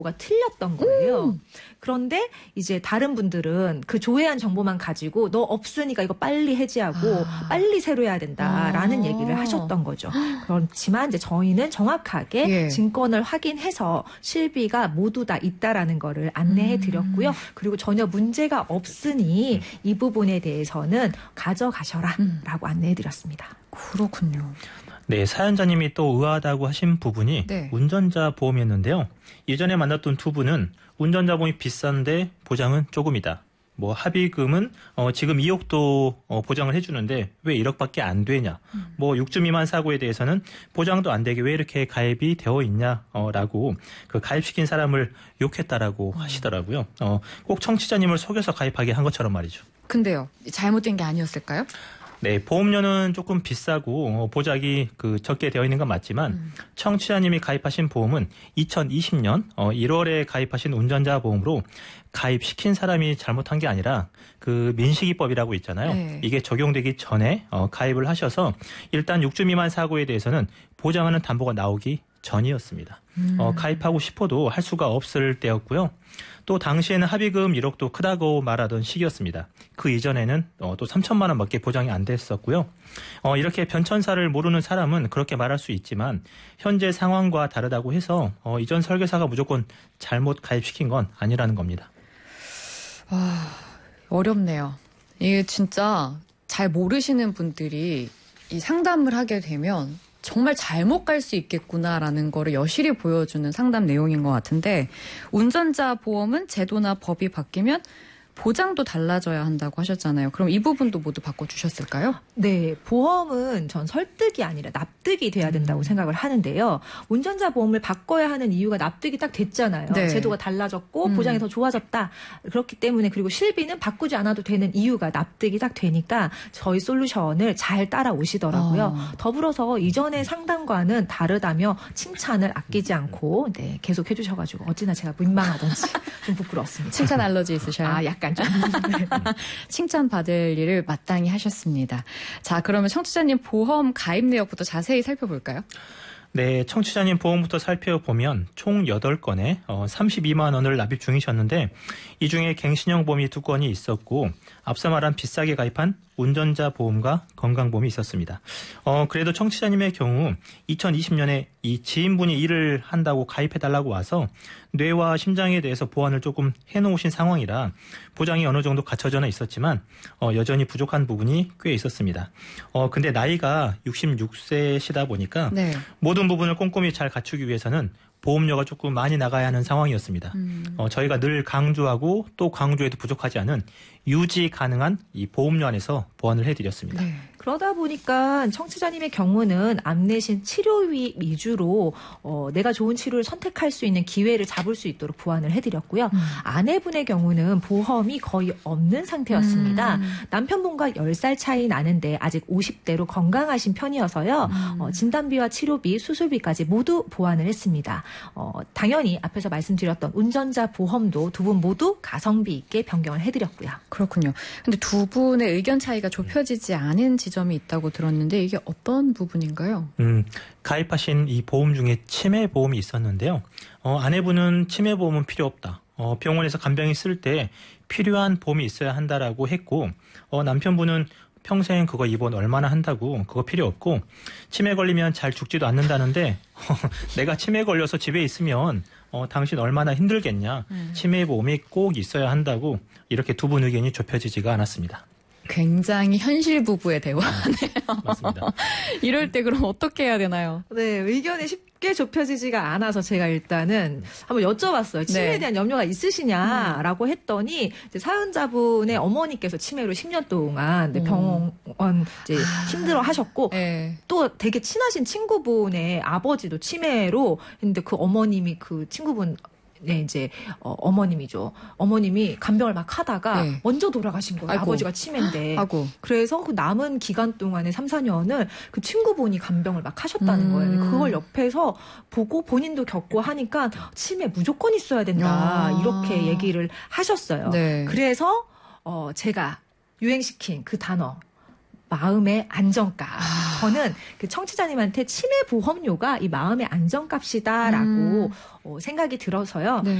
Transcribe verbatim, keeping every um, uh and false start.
가 틀렸던 거예요. 음. 그런데 이제 다른 분들은 그 조회한 정보만 가지고 너 없으니까 이거 빨리 해지하고 아. 빨리 새로 해야 된다라는 아. 얘기를 하셨던 거죠. 그렇지만 이제 저희는 정확하게 예. 증권을 확인해서 실비가 모두 다 있다라는 거를 안내해 드렸고요. 음. 그리고 전혀 문제가 없으니 음. 이 부분에 대해서는 가져가셔라라고 음. 안내해 드렸습니다. 그렇군요. 네, 사연자님이 또 의아하다고 하신 부분이 네. 운전자 보험이었는데요. 이전에 만났던 두 분은 운전자 보험이 비싼데 보장은 조금이다. 뭐 합의금은 어, 지금 이억도 어, 보장을 해주는데 왜 일억밖에 안 되냐. 음. 뭐 육 주 미만 사고에 대해서는 보장도 안 되게 왜 이렇게 가입이 되어 있냐라고 그 가입시킨 사람을 욕했다라고 음. 하시더라고요. 어, 꼭 청취자님을 속여서 가입하게 한 것처럼 말이죠. 근데요, 잘못된 게 아니었을까요? 네, 보험료는 조금 비싸고 보장이 그 적게 되어 있는 건 맞지만 음. 청취자님이 가입하신 보험은 이천이십 년 일월에 가입하신 운전자 보험으로 가입시킨 사람이 잘못한 게 아니라 그 민식이법이라고 있잖아요. 네. 이게 적용되기 전에 가입을 하셔서 일단 육 주 미만 사고에 대해서는 보장하는 담보가 나오기 전이었습니다. 음. 어, 가입하고 싶어도 할 수가 없을 때였고요. 또 당시에는 합의금 일억도 크다고 말하던 시기였습니다. 그 이전에는 어, 또 삼천만 원밖에 보장이 안 됐었고요. 어, 이렇게 변천사를 모르는 사람은 그렇게 말할 수 있지만 현재 상황과 다르다고 해서 어, 이전 설계사가 무조건 잘못 가입시킨 건 아니라는 겁니다. 아, 어렵네요. 이게 진짜 잘 모르시는 분들이 이 상담을 하게 되면 정말 잘못 갈 수 있겠구나라는 거를 여실히 보여주는 상담 내용인 것 같은데 운전자 보험은 제도나 법이 바뀌면 보장도 달라져야 한다고 하셨잖아요. 그럼 이 부분도 모두 바꿔주셨을까요? 네. 보험은 전 설득이 아니라 납득이 돼야 된다고 음. 생각을 하는데요. 운전자 보험을 바꿔야 하는 이유가 납득이 딱 됐잖아요. 네. 제도가 달라졌고 음. 보장이 더 좋아졌다. 그렇기 때문에 그리고 실비는 바꾸지 않아도 되는 이유가 납득이 딱 되니까 저희 솔루션을 잘 따라오시더라고요. 어. 더불어서 이전의 상담과는 다르다며 칭찬을 아끼지 않고 네, 계속 해주셔가지고 어찌나 제가 민망하던지 좀 부끄러웠습니다. 칭찬 알러지 있으셔요? 아, 약간 좀. 칭찬받을 일을 마땅히 하셨습니다. 자, 그러면 청취자님 보험 가입 내역부터 자세히 살펴볼까요? 네, 청취자님 보험부터 살펴보면 총 여덟 건에 삼십이만 원을 납입 중이셨는데 이 중에 갱신형 보험이 두 건이 있었고 앞서 말한 비싸게 가입한 운전자 보험과 건강보험이 있었습니다. 어, 그래도 청취자님의 경우 이천이십 년에 이 지인분이 일을 한다고 가입해달라고 와서 뇌와 심장에 대해서 보완을 조금 해놓으신 상황이라 보장이 어느 정도 갖춰져 있었지만 어, 여전히 부족한 부분이 꽤 있었습니다. 어, 근데 나이가 육십육 세시다 보니까 네. 모든 부분을 꼼꼼히 잘 갖추기 위해서는 보험료가 조금 많이 나가야 하는 상황이었습니다. 음. 어, 저희가 늘 강조하고 또 강조해도 부족하지 않은 유지 가능한 이 보험료 안에서 보완을 해드렸습니다. 네. 그러다 보니까 청취자님의 경우는 안내신 치료비 위주로 어, 내가 좋은 치료를 선택할 수 있는 기회를 잡을 수 있도록 보완을 해드렸고요. 음. 아내분의 경우는 보험이 거의 없는 상태였습니다. 음. 남편분과 열 살 차이 나는데 아직 오십 대로 건강하신 편이어서요. 음. 어, 진단비와 치료비, 수술비까지 모두 보완을 했습니다. 어, 당연히 앞에서 말씀드렸던 운전자 보험도 두 분 모두 가성비 있게 변경을 해드렸고요. 그렇군요. 근데 두 분의 의견 차이가 좁혀지지 않은 지점이 있다고 들었는데 이게 어떤 부분인가요? 음, 가입하신 이 보험 중에 치매 보험이 있었는데요. 어, 아내분은 치매 보험은 필요 없다. 어, 병원에서 간병이 쓸 때 필요한 보험이 있어야 한다라고 했고 어, 남편분은 평생 그거 입원 얼마나 한다고 그거 필요 없고 치매 걸리면 잘 죽지도 않는다는데 내가 치매 걸려서 집에 있으면 어, 당신 얼마나 힘들겠냐. 음. 치매 보험이 꼭 있어야 한다고 이렇게 두 분 의견이 좁혀지지가 않았습니다. 굉장히 현실 부부의 대화네요. 맞습니다. 이럴 때 그럼 어떻게 해야 되나요? 네, 의견이 쉽게 좁혀지지가 않아서 제가 일단은 한번 여쭤봤어요. 치매에 네. 대한 염려가 있으시냐라고 했더니 이제 사연자분의 어머니께서 치매로 십 년 동안 음. 병원 이제 힘들어 하셨고 네. 또 되게 친하신 친구분의 아버지도 치매로 했는데 그 어머님이 그 친구분 네, 이제, 어, 어머님이죠. 어머님이 간병을 막 하다가 네. 먼저 돌아가신 거예요. 아이고. 아버지가 치매인데. 아이고. 그래서 그 남은 기간 동안에 삼, 사 년을 그 친구분이 간병을 막 하셨다는 음. 거예요. 그걸 옆에서 보고 본인도 겪고 하니까 치매 무조건 있어야 된다. 야. 이렇게 얘기를 하셨어요. 네. 그래서, 어, 제가 유행시킨 그 단어. 마음의 안정값. 아. 저는 그 청취자님한테 치매 보험료가 이 마음의 안정값이다라고 음. 어, 생각이 들어서요. 네.